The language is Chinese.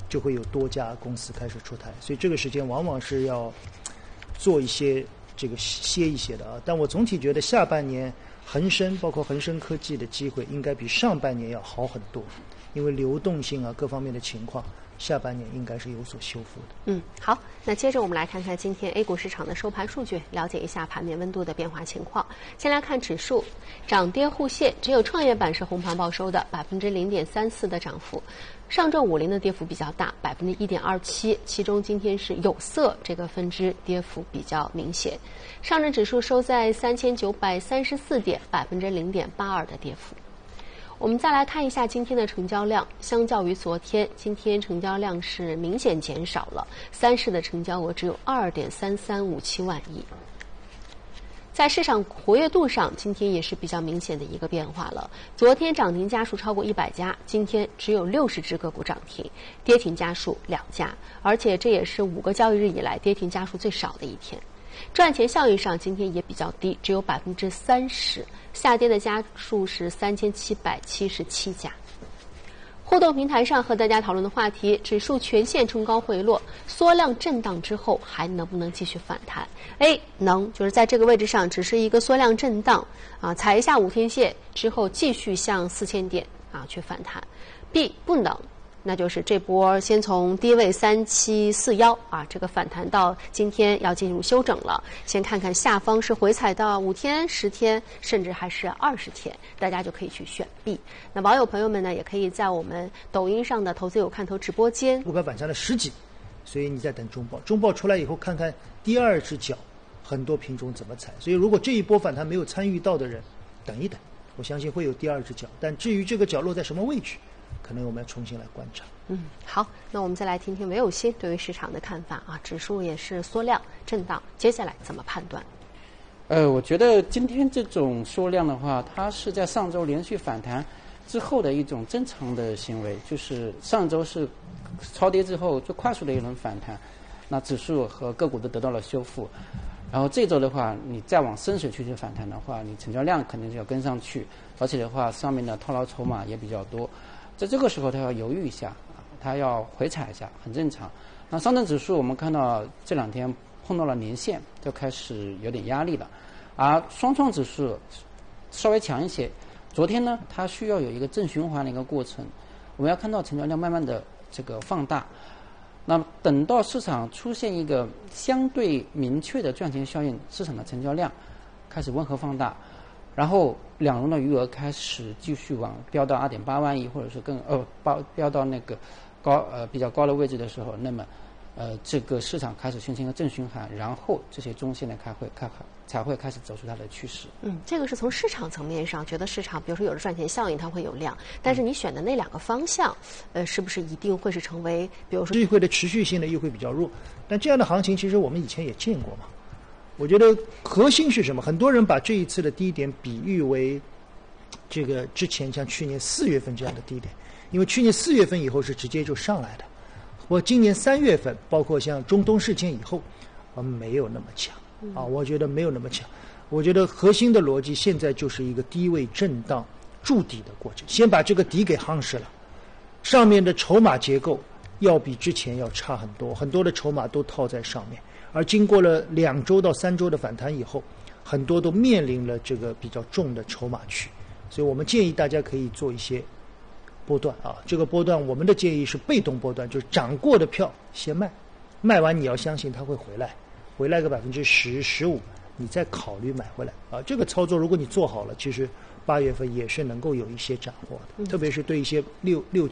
就会有多家公司开始出台，所以这个时间往往是要做一些这个歇一歇的啊。但我总体觉得下半年恒生包括恒生科技的机会应该比上半年要好很多，因为流动性啊各方面的情况，下半年应该是有所修复的。 好，那接着我们来看看今天 A 股市场的收盘数据，了解一下盘面温度的变化情况。先来看指数，涨跌互现，只有创业板是红盘报收的0.34%的涨幅，上证50的跌幅比较大1.27%，其中今天是有色这个分支跌幅比较明显。上证指数收在3934点，0.82%的跌幅。我们再来看一下今天的成交量，相较于昨天，今天成交量是明显减少了，三市的成交额只有2.3357万亿。在市场活跃度上，今天也是比较明显的一个变化了。昨天涨停家数超过100家，今天只有60只个股涨停，跌停家数2家，而且这也是5个交易日以来跌停家数最少的一天。赚钱效应上今天也比较低，只有30%，下跌的家数是3777家。互动平台上和大家讨论的话题，指数全线冲高回落，缩量震荡之后还能不能继续反弹？ A 能，就是在这个位置上只是一个缩量震荡啊，踩一下5天线之后继续向4000点啊去反弹。 B 不能，那就是这波先从低位3741啊，这个反弹到今天要进入休整了。先看看下方是回踩到5天、10天，甚至还是20天，大家就可以去选 B。那网友朋友们呢，也可以在我们抖音上的投资有看头直播间， 股票反弹了10几，所以你在等中报，中报出来以后看看第二只脚，很多品种怎么踩。所以如果这一波反弹没有参与到的人，等一等，我相信会有第二只脚。但至于这个脚落在什么位置，可能我们要重新来观察。 好，那我们再来听听韦有新对于市场的看法啊。指数也是缩量震荡，接下来怎么判断？ 我觉得今天这种缩量的话，它是在上周连续反弹之后的一种正常的行为，就是上周是超跌之后最快速的一轮反弹，那指数和个股都得到了修复。然后这周的话，你再往深水区去反弹的话，你成交量肯定是要跟上去，而且的话，上面的套牢筹码也比较多，在这个时候它要犹豫一下，它要回踩一下，很正常。那上证指数我们看到这2天碰到了年线，就开始有点压力了，而双创指数稍微强一些。昨天呢，它需要有一个正循环的一个过程，我们要看到成交量慢慢的这个放大。那等到市场出现一个相对明确的赚钱效应，市场的成交量开始温和放大，然后两融的余额开始继续往飙到2.8万亿，或者是更飙到那个比较高的位置的时候，那么这个市场开始形成一个正循环，然后这些中线的才会开始走出它的趋势。 这个是从市场层面上觉得市场，比如说有了赚钱效应，它会有量，但是你选的那2个方向，是不是一定会是成为，比如说机会的持续性的又会比较弱？但这样的行情其实我们以前也见过嘛。我觉得核心是什么？很多人把这一次的低点比喻为这个之前像去年4月份这样的低点，因为去年4月份以后是直接就上来的。我今年3月份，包括像中东事件以后，没有那么强啊，我觉得没有那么强。我觉得核心的逻辑现在就是一个低位震荡筑底的过程，先把这个底给夯实了，上面的筹码结构要比之前要差很多，很多的筹码都套在上面，而经过了2周到3周的反弹以后，很多都面临了这个比较重的筹码区，所以我们建议大家可以做一些波段啊，这个波段我们的建议是被动波段，就是涨过的票先卖，卖完你要相信它会回来个10%、15%，你再考虑买回来啊。这个操作如果你做好了，其实8月份也是能够有一些斩获的，特别是对一些六